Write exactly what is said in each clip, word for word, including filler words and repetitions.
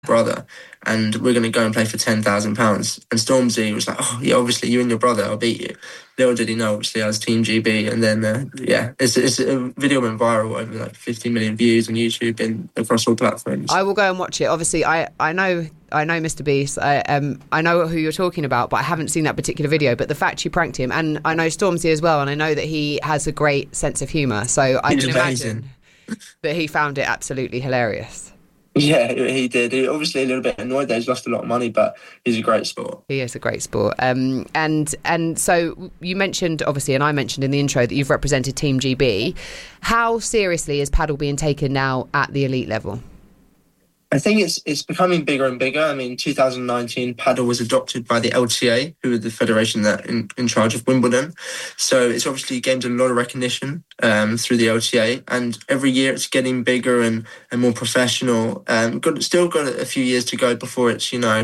brother, and we're going to go and play for ten thousand pounds. And Stormzy was like, oh, yeah, obviously you and your brother, I'll beat you. Little did he know, obviously, I was Team G B. And then, uh, yeah, it's, it's a video went viral, over like fifty million views on YouTube and across all platforms. I will go and watch it. Obviously, I, I know I know Mister Beast. I, um, I know who you're talking about, but I haven't seen that particular video. But the fact you pranked him, and I know Stormzy as well, and I know that he has a great sense of humour. So I He's can amazing. imagine that he found it absolutely hilarious. Yeah, he did. He obviously a little bit annoyed that he's lost a lot of money, but he's a great sport. He is a great sport. Um, and and so you mentioned, obviously, and I mentioned in the intro that you've represented Team G B. How seriously is paddle being taken now at the elite level? I think it's it's becoming bigger and bigger. I mean, two thousand nineteen, paddle was adopted by the L T A, who are the federation that in, in charge of Wimbledon. So it's obviously gained a lot of recognition um, through the L T A, and every year it's getting bigger and, and more professional. Um, got still got a few years to go before it's, you know,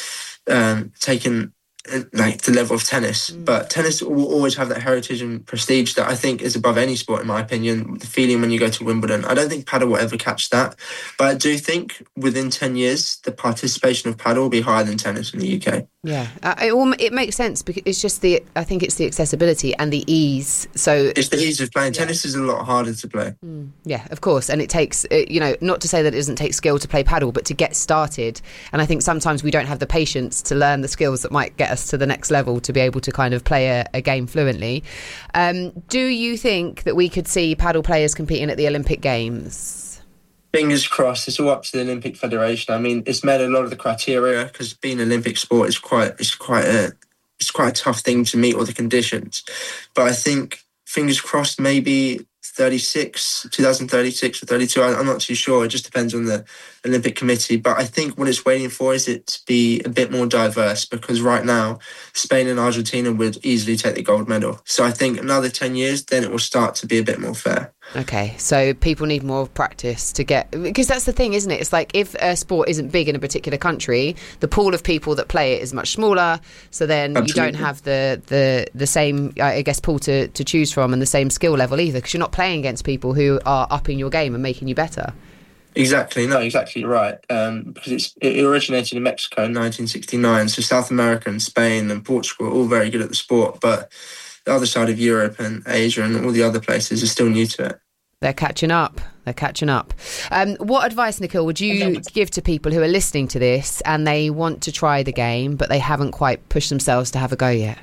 um, taken like the level of tennis. Mm. But tennis will always have that heritage and prestige that I think is above any sport, in my opinion. The feeling when you go to Wimbledon, I don't think paddle will ever catch that, but I do think within ten years the participation of paddle will be higher than tennis in the U K. Yeah, uh, it, all, it makes sense because it's just the I think it's the accessibility and the ease. So it's the ease of playing. Yeah. Tennis is a lot harder to play. Mm, yeah, of course, and it takes it, you know, not to say that it doesn't take skill to play paddle, but to get started. And I think sometimes we don't have the patience to learn the skills that might get us to the next level to be able to kind of play a, a game fluently. Um, do you think that we could see paddle players competing at the Olympic Games? Fingers crossed. It's all up to the Olympic Federation. I mean, it's met a lot of the criteria because being an Olympic sport is quite it's quite a it's quite a tough thing to meet all the conditions. But I think fingers crossed, maybe thirty-six, twenty thirty-six or thirty-two. I'm not too sure. It just depends on the Olympic Committee. But I think what it's waiting for is it to be a bit more diverse, because right now Spain and Argentina would easily take the gold medal. So I think another ten years, then it will start to be a bit more fair. Okay, so people need more practice to get, because that's the thing, isn't it? It's like if a sport isn't big in a particular country, the pool of people that play it is much smaller. So then Absolutely. You don't have the, the, the same, I guess, pool to, to choose from and the same skill level either, because you're not playing against people who are upping your game and making you better. Exactly, no, exactly right. Um, because it's, it originated in Mexico in nineteen sixty-nine. So South America and Spain and Portugal are all very good at the sport, but the other side of Europe and Asia and all the other places are still new to it. They're catching up. They're catching up. Um, what advice, Nikhil, would you give to people who are listening to this and they want to try the game, but they haven't quite pushed themselves to have a go yet?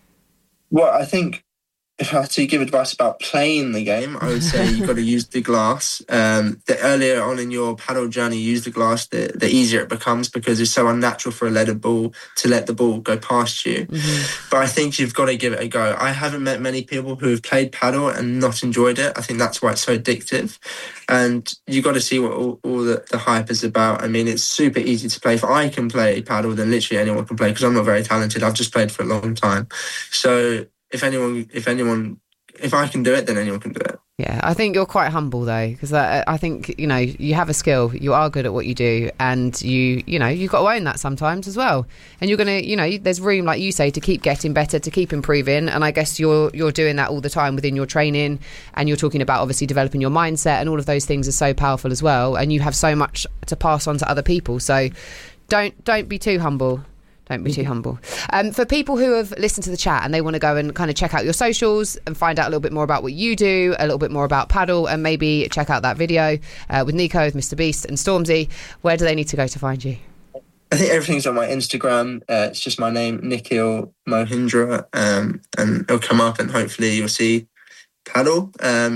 Well, I think if I had to give advice about playing the game, I would say you've got to use the glass. Um, the earlier on in your paddle journey you use the glass, the, the easier it becomes, because it's so unnatural for a leaded ball to let the ball go past you. Mm-hmm. But I think you've got to give it a go. I haven't met many people who have played paddle and not enjoyed it. I think that's why it's so addictive. And you've got to see what all, all the, the hype is about. I mean, it's super easy to play. If I can play paddle, then literally anyone can play, because I'm not very talented. I've just played for a long time. So If anyone, if anyone, if I can do it, then anyone can do it. Yeah, I think you're quite humble though, because I, I think, you know, you have a skill, you are good at what you do, and you, you know, you've got to own that sometimes as well. And you're going to, you know, there's room, like you say, to keep getting better, to keep improving. And I guess you're you're doing that all the time within your training, and you're talking about obviously developing your mindset, and all of those things are so powerful as well. And you have so much to pass on to other people. So don't don't be too humble. Don't be too humble. Um, for people who have listened to the chat and they want to go and kind of check out your socials and find out a little bit more about what you do, a little bit more about paddle, and maybe check out that video uh, with Nico, with Mister Beast and Stormzy, where do they need to go to find you? I think everything's on my Instagram. Uh, it's just my name, Nikhil Mohindra, um, and it'll come up, and hopefully you'll see paddle. Um,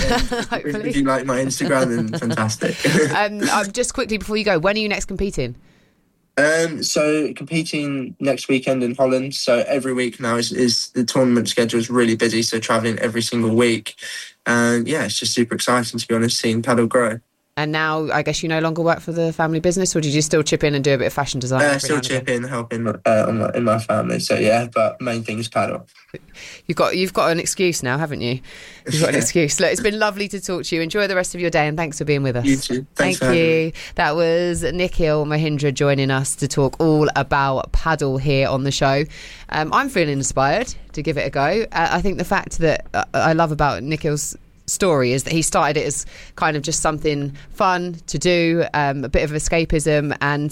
if, if you like my Instagram, then fantastic. um, um, just quickly before you go, when are you next competing? Um, so competing next weekend in Holland. So every week now is, is the tournament schedule is really busy. So traveling every single week, and yeah, it's just super exciting, to be honest, seeing paddle grow. And now, I guess you no longer work for the family business, or did you still chip in and do a bit of fashion design? Uh, still chip in, helping uh, on my, in my family. So yeah, but main thing is paddle. You've got you've got an excuse now, haven't you? You've got an excuse. Look, it's been lovely to talk to you. Enjoy the rest of your day, and thanks for being with us. You too. Thanks Thank for you. having me. That was Nikhil Mohindra joining us to talk all about paddle here on the show. Um, I'm feeling inspired to give it a go. Uh, I think the fact that uh, I love about Nikhil's story is that he started it as kind of just something fun to do, um, a bit of escapism, and